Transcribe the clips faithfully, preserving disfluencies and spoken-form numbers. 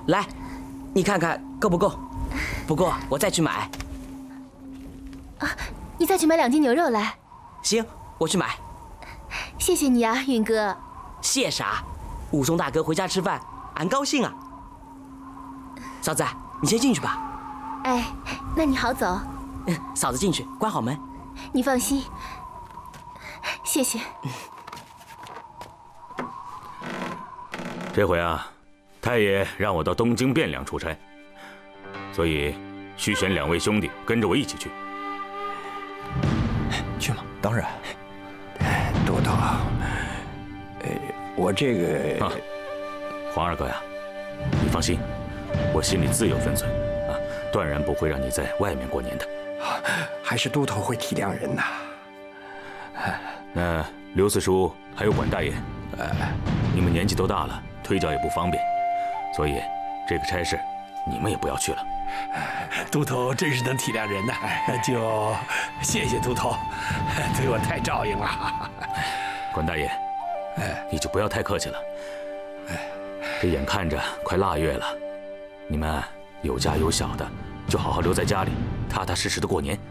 来，你看看够不够？不够，我再去买。 啊，你再去买两斤牛肉来。 行，我去买。 谢谢你啊，允哥。 谢啥？武松大哥回家吃饭，俺高兴啊。嫂子，你先进去吧。 哎，那你好走。 嗯，嫂子进去，关好门。 你放心。谢谢。 这回啊，太爷让我到东京汴梁出差，所以需选两位兄弟跟着我一起去。 去吗？ 当然。都头，呃，我这个…… 啊，黄二哥呀，你放心，我心里自有分寸啊，断然不会让你在外面过年的。 还是都头会体谅人呐。 那刘四叔还有管大爷，呃，你们年纪都大了，推脚也不方便，所以这个差事你们也不要去了。 都头真是能体谅人呐，就谢谢都头，对我太照应了。 管大爷，哎，你就不要太客气了。哎，这眼看着快腊月了，你们有家有小的，就好好留在家里，踏踏实实的过年。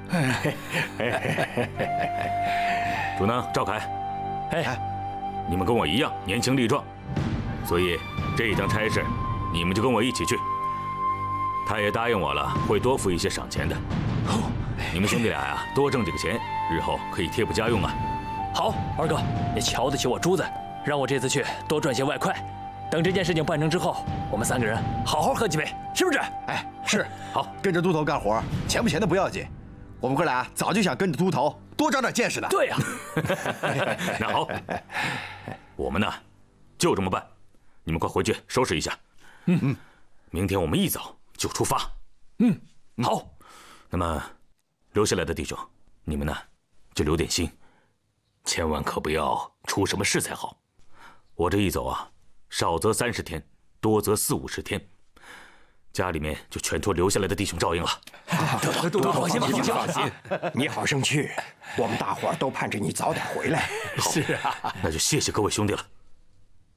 主能赵凯，哎，你们跟我一样年轻力壮，所以这一张差事，你们就跟我一起去。太爷答应我了，会多付一些赏钱的。哦，你们兄弟俩呀，多挣几个钱，日后可以贴补家用啊。 好，二哥，你瞧得起我珠子，让我这次去多赚些外快。等这件事情办成之后，我们三个人好好喝几杯，是不是？ 哎，是。好，跟着都头干活，钱不钱的不要紧。我们哥俩早就想跟着都头多长点见识的。 对呀。 那好，我们呢，就这么办。你们快回去收拾一下。嗯嗯，明天我们一早就出发。 嗯，好。 那么，留下来的弟兄，你们呢，就留点心，千万可不要出什么事才好。我这一走啊，少则三十天，多则四五十天，家里面就全托留下来的弟兄照应了。 都头， 放心吧， 放心，你好生去，我们大伙儿都盼着你早点回来。 是啊，那就谢谢各位兄弟了。